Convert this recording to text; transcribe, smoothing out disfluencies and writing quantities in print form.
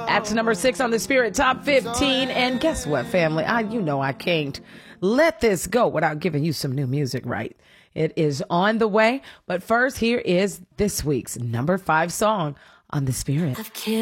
At number 6 on the Spirit Top 15. And guess what, family? I can't let this go without giving you some new music, right? It is on the way. But first, here is this week's number 5 song on the Spirit.